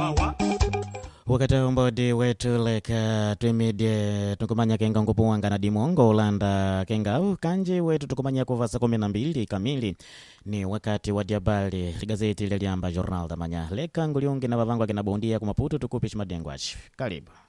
wakati mbodi wetu leka twimidye tukumanya kenga ngupuwanga na dimongo ulanda kenga kanji wetu tukumanya kuva saa 12 kamili ni wakati wa diabali gazeti liliamba Jornal da Manhã leka nguliungi na vavangu akina bondia kumaputu tukupishi madengwachi karibu.